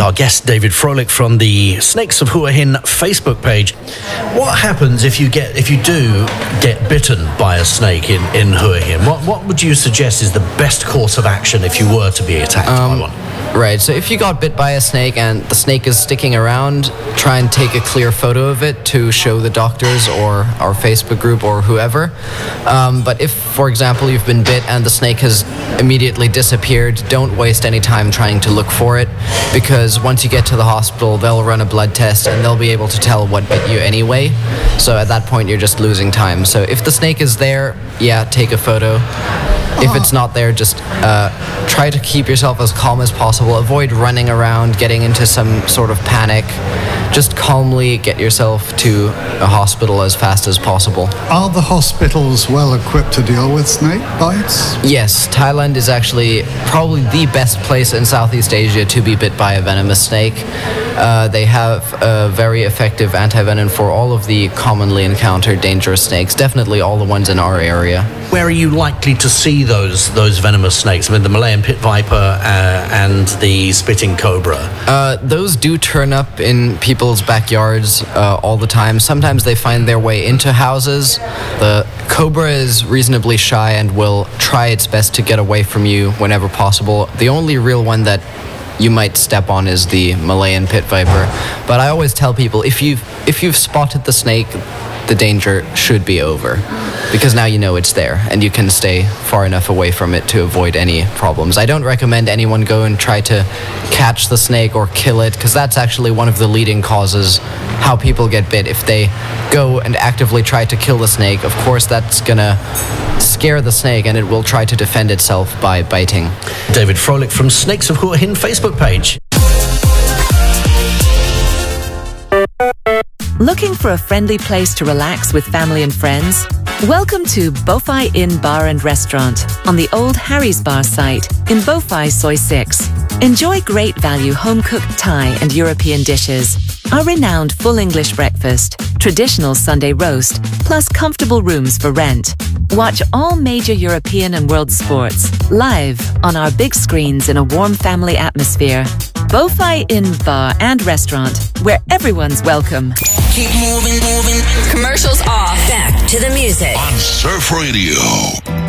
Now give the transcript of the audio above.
our guest David Froelich from the Snakes of Hua Hin Facebook page. What happens if you do get bitten by a snake in Hua Hin? What would you suggest is the best course of action if you were to be attacked by one? Right, so if you got bit by a snake and the snake is sticking around, try and take a clear photo of it to show the doctors or our Facebook group or whoever. But if, for example, you've been bit and the snake has immediately disappeared, don't waste any time trying to look for it, because once you get to the hospital, they'll run a blood test and they'll be able to tell what bit you anyway. So at that point, you're just losing time. So if the snake is there, yeah, take a photo. If it's not there, just try to keep yourself as calm as possible. Avoid running around, getting into some sort of panic. Just calmly get yourself to a hospital as fast as possible. Are the hospitals well equipped to deal with snake bites? Yes, Thailand is actually probably the best place in Southeast Asia to be bit by a venomous snake. They have a very effective antivenom for all of the commonly encountered dangerous snakes, definitely all the ones in our area. Where are you likely to see those venomous snakes? I mean, the Malayan pit viper and the spitting cobra. Those do turn up in people's backyards all the time. Sometimes they find their way into houses. The cobra is reasonably shy and will try its best to get away from you whenever possible. The only real one that you might step on is the Malayan pit viper. But I always tell people, if you've spotted the snake, the danger should be over, because now you know it's there and you can stay far enough away from it to avoid any problems. I don't recommend anyone go and try to catch the snake or kill it, because that's actually one of the leading causes how people get bit. If they go and actively try to kill the snake, of course that's gonna scare the snake and it will try to defend itself by biting. David Froelich from Snakes of Hua Hin Facebook page. Looking for a friendly place to relax with family and friends? Welcome to Bowhai Inn Bar and Restaurant on the old Harry's Bar site in Bowhai Soi 6. Enjoy great value home-cooked Thai and European dishes, our renowned full English breakfast, traditional Sunday roast, plus comfortable rooms for rent. Watch all major European and world sports live on our big screens in a warm family atmosphere. Bowhai Inn Bar and Restaurant, where everyone's welcome. Keep moving. Commercials off. Back to the music on Surf Radio.